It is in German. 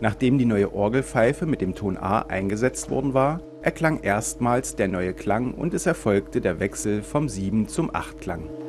Nachdem die neue Orgelpfeife mit dem Ton A eingesetzt worden war, erklang erstmals der neue Klang und es erfolgte der Wechsel vom 7 zum 8-Klang.